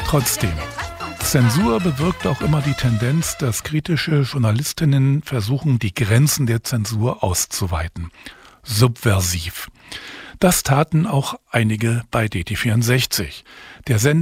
Trotzdem, Zensur bewirkt auch immer die Tendenz, dass kritische Journalistinnen versuchen, die Grenzen der Zensur auszuweiten. Subversiv. Das taten auch einige bei DT64. Der Sender